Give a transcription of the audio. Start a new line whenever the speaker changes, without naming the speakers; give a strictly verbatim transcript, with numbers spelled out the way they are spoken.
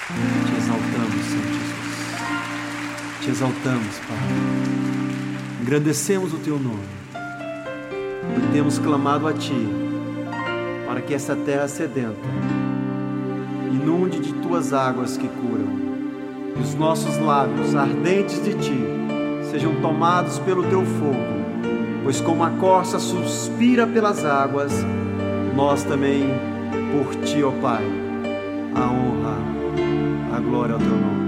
Te exaltamos, Senhor Jesus. Te exaltamos, Pai. Engrandecemos o Teu nome. E temos clamado a Ti, para que essa terra sedenta inunde de Tuas águas que curam, e os nossos lábios ardentes de Ti sejam tomados pelo Teu fogo, pois como a corça suspira pelas águas, nós também por Ti, ó Pai, a honra, a glória ao Teu nome.